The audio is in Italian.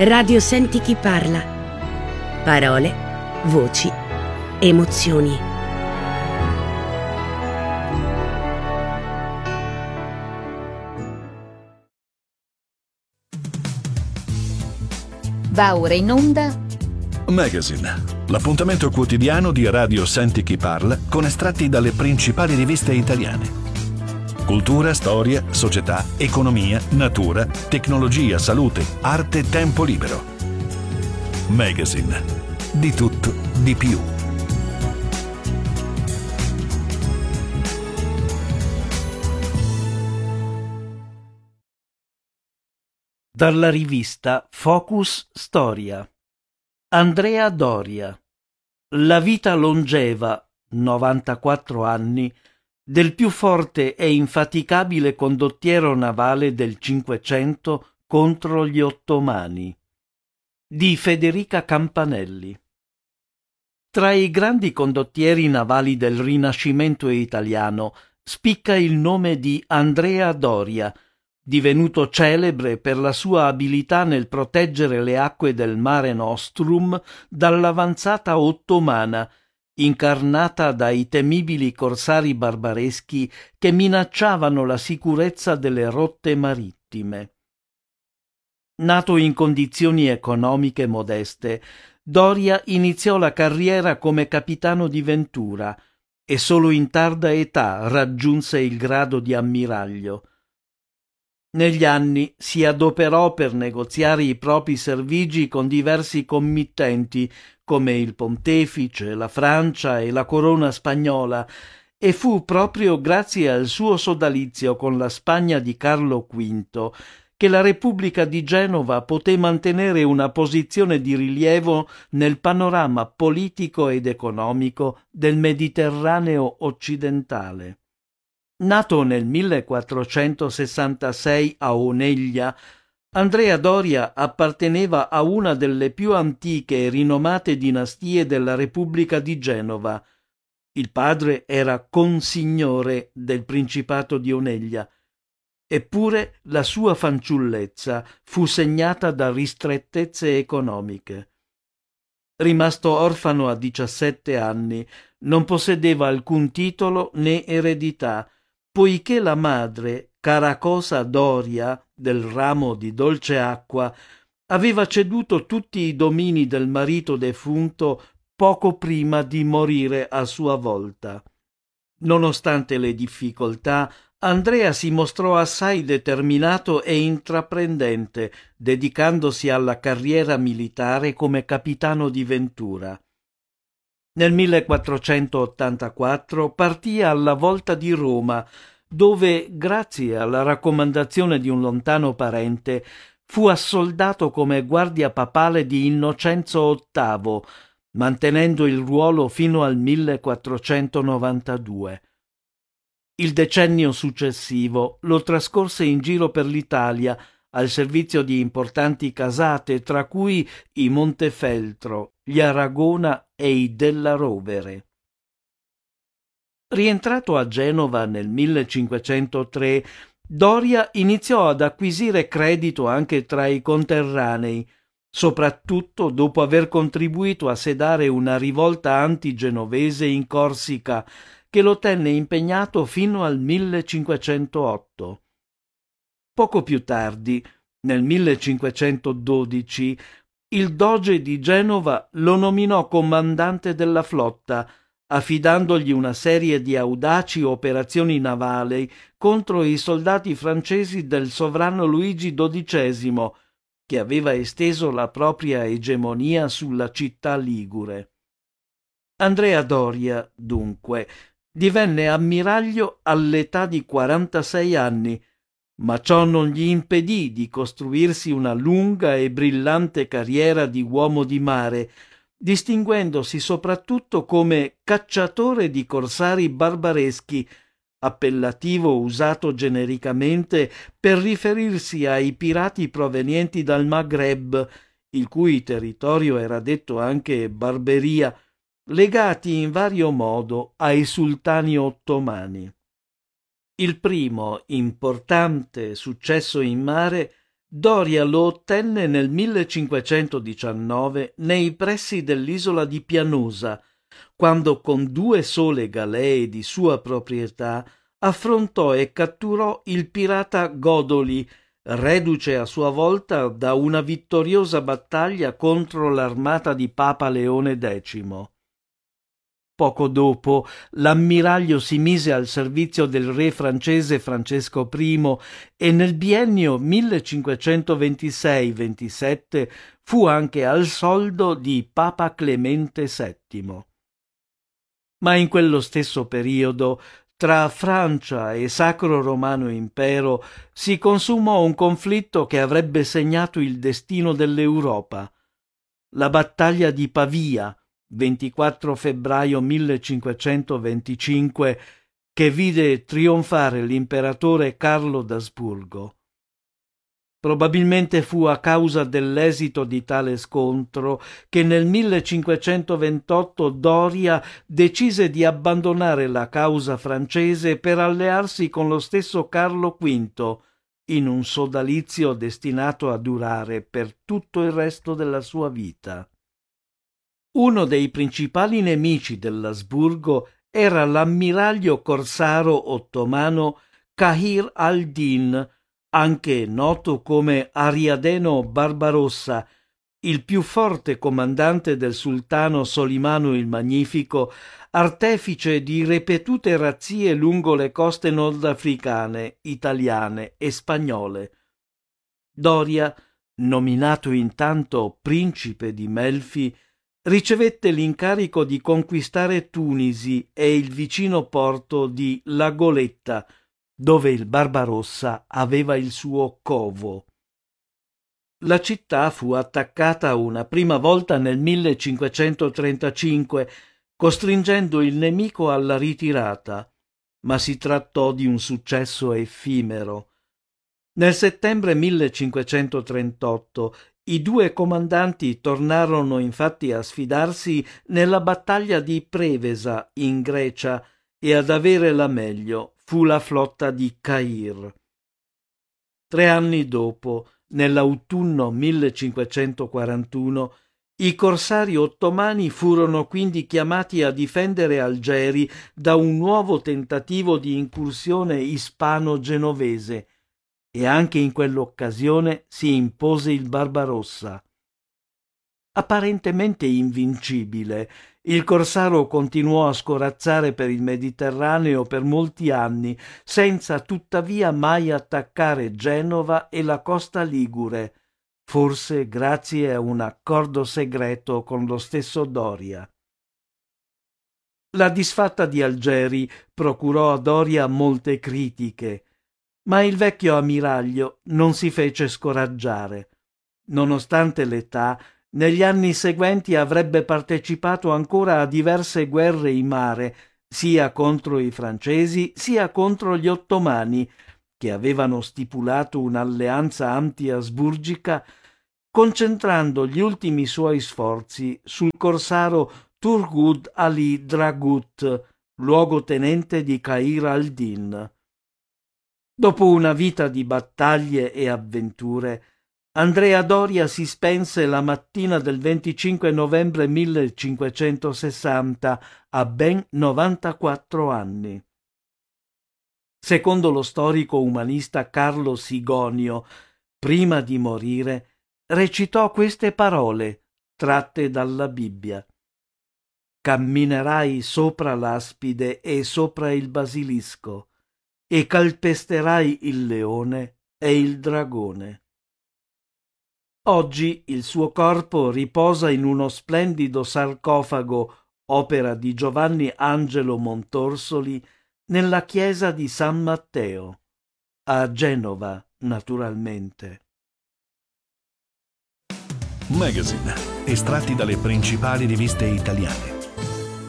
Radio Senti chi parla. Parole, voci, emozioni. Va ora in onda Magazine, l'appuntamento quotidiano di Radio Senti chi parla con estratti dalle principali riviste italiane. Cultura, storia, società, economia, natura, tecnologia, salute, arte, tempo libero. Magazine, di tutto, di più. Dalla rivista Focus Storia. Andrea Doria. La vita longeva, 94 anni, del più forte e infaticabile condottiero navale del Cinquecento contro gli Ottomani. Di Federica Campanelli. Tra i grandi condottieri navali del Rinascimento italiano spicca il nome di Andrea Doria, divenuto celebre per la sua abilità nel proteggere le acque del Mare Nostrum dall'avanzata ottomana, incarnata dai temibili corsari barbareschi che minacciavano la sicurezza delle rotte marittime. Nato in condizioni economiche modeste, Doria iniziò la carriera come capitano di ventura e solo in tarda età raggiunse il grado di ammiraglio. Negli anni si adoperò per negoziare i propri servigi con diversi committenti come il Pontefice, la Francia e la Corona spagnola, e fu proprio grazie al suo sodalizio con la Spagna di Carlo V che la Repubblica di Genova poté mantenere una posizione di rilievo nel panorama politico ed economico del Mediterraneo occidentale. Nato nel 1466 a Oneglia, Andrea Doria apparteneva a una delle più antiche e rinomate dinastie della Repubblica di Genova. Il padre era consignore del Principato di Oneglia, eppure la sua fanciullezza fu segnata da ristrettezze economiche. Rimasto orfano a 17 anni, non possedeva alcun titolo né eredità, poiché la madre, Caracosa Doria, del ramo di Dolceacqua, aveva ceduto tutti i domini del marito defunto poco prima di morire a sua volta. Nonostante le difficoltà, Andrea si mostrò assai determinato e intraprendente, dedicandosi alla carriera militare come capitano di ventura. Nel 1484 partì alla volta di Roma, dove, grazie alla raccomandazione di un lontano parente, fu assoldato come guardia papale di Innocenzo VIII, mantenendo il ruolo fino al 1492. Il decennio successivo lo trascorse in giro per l'Italia, al servizio di importanti casate, tra cui i Montefeltro, gli Aragona e i Della Rovere. Rientrato a Genova nel 1503, Doria iniziò ad acquisire credito anche tra i conterranei, soprattutto dopo aver contribuito a sedare una rivolta antigenovese in Corsica, che lo tenne impegnato fino al 1508. Poco più tardi, nel 1512, il doge di Genova lo nominò comandante della flotta, affidandogli una serie di audaci operazioni navali contro i soldati francesi del sovrano Luigi XII, che aveva esteso la propria egemonia sulla città ligure. Andrea Doria, dunque, divenne ammiraglio all'età di 46 anni, ma ciò non gli impedì di costruirsi una lunga e brillante carriera di uomo di mare, distinguendosi soprattutto come cacciatore di corsari barbareschi, appellativo usato genericamente per riferirsi ai pirati provenienti dal Maghreb, il cui territorio era detto anche Barberia, legati in vario modo ai sultani ottomani. Il primo importante successo in mare Doria lo ottenne nel 1519 nei pressi dell'isola di Pianosa, quando con 2 sole galee di sua proprietà affrontò e catturò il pirata Godoli, reduce a sua volta da una vittoriosa battaglia contro l'armata di Papa Leone X. Poco dopo l'ammiraglio si mise al servizio del re francese Francesco I e nel biennio 1526-27 fu anche al soldo di Papa Clemente VII. Ma in quello stesso periodo, tra Francia e Sacro Romano Impero, si consumò un conflitto che avrebbe segnato il destino dell'Europa. La battaglia di Pavia, 24 febbraio 1525, che vide trionfare l'imperatore Carlo d'Asburgo. Probabilmente fu a causa dell'esito di tale scontro che nel 1528 Doria decise di abbandonare la causa francese per allearsi con lo stesso Carlo V in un sodalizio destinato a durare per tutto il resto della sua vita. Uno dei principali nemici dell'Asburgo era l'ammiraglio corsaro ottomano Kahir al-Din, anche noto come Ariadeno Barbarossa, il più forte comandante del sultano Solimano il Magnifico, artefice di ripetute razzie lungo le coste nordafricane, italiane e spagnole. Doria, nominato intanto principe di Melfi, ricevette l'incarico di conquistare Tunisi e il vicino porto di La Goletta, dove il Barbarossa aveva il suo covo. La città fu attaccata una prima volta nel 1535, costringendo il nemico alla ritirata, ma si trattò di un successo effimero. Nel settembre 1538 i 2 comandanti tornarono infatti a sfidarsi nella battaglia di Prevesa in Grecia e ad avere la meglio fu la flotta di Cair. 3 anni dopo, nell'autunno 1541, i corsari ottomani furono quindi chiamati a difendere Algeri da un nuovo tentativo di incursione ispano-genovese, e anche in quell'occasione si impose il Barbarossa. Apparentemente invincibile, il corsaro continuò a scorazzare per il Mediterraneo per molti anni, senza tuttavia mai attaccare Genova e la costa ligure, forse grazie a un accordo segreto con lo stesso Doria. La disfatta di Algeri procurò a Doria molte critiche, ma il vecchio ammiraglio non si fece scoraggiare. Nonostante l'età, negli anni seguenti avrebbe partecipato ancora a diverse guerre in mare, sia contro i francesi sia contro gli ottomani, che avevano stipulato un'alleanza anti-asburgica, concentrando gli ultimi suoi sforzi sul corsaro Turgut Ali Dragut, luogotenente di Cair al-Din. Dopo una vita di battaglie e avventure, Andrea Doria si spense la mattina del 25 novembre 1560 a ben 94 anni. Secondo lo storico umanista Carlo Sigonio, prima di morire, recitò queste parole tratte dalla Bibbia: «Camminerai sopra l'aspide e sopra il basilisco, e calpesterai il leone e il dragone». Oggi il suo corpo riposa in uno splendido sarcofago, opera di Giovanni Angelo Montorsoli, nella chiesa di San Matteo, a Genova, naturalmente. Magazine, estratti dalle principali riviste italiane.